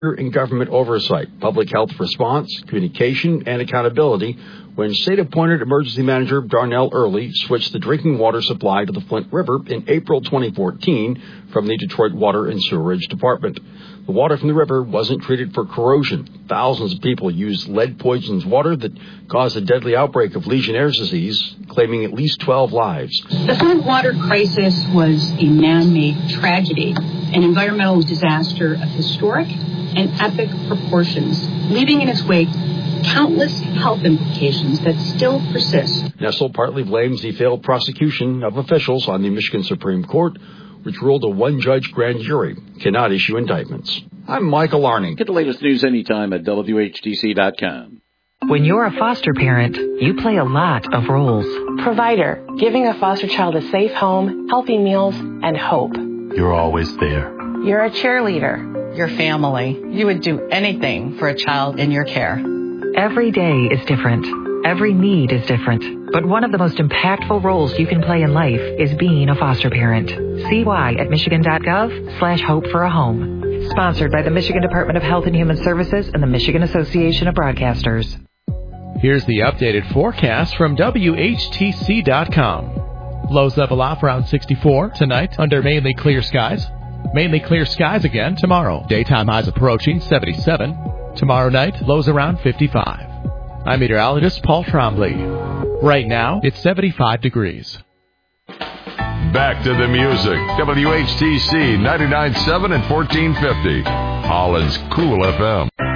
in government oversight, public health response, communication, and accountability when state-appointed emergency manager Darnell Early switched the drinking water supply to the Flint River in April 2014 from the Detroit Water and Sewerage Department. The water from the river wasn't treated for corrosion. Thousands of people used lead-poisoned water that caused a deadly outbreak of Legionnaire's disease, claiming at least 12 lives. The Flint water crisis was a man-made tragedy, an environmental disaster of historic and epic proportions, leaving in its wake countless health implications that still persist. Nessel partly blames the failed prosecution of officials on the Michigan Supreme Court, which ruled a one-judge grand jury cannot issue indictments. I'm Michael Arning. Get the latest news anytime at WHTC.com. When you're a foster parent, you play a lot of roles. Provider, giving a foster child a safe home, healthy meals, and hope. You're always there. You're a cheerleader. Your family. You would do anything for a child in your care. Every day is different. Every need is different. But one of the most impactful roles you can play in life is being a foster parent. See why at michigan.gov/hope for a home. Sponsored by the Michigan Department of Health and Human Services and the Michigan Association of Broadcasters. Here's the updated forecast from WHTC.com. Lows level off around 64 tonight under mainly clear skies. Mainly clear skies again tomorrow. Daytime highs approaching 77. Tomorrow night, lows around 55. I'm meteorologist Paul Trombley. Right now, it's 75 degrees. Back to the music. WHTC 99.7 and 1450. Holland's Cool FM.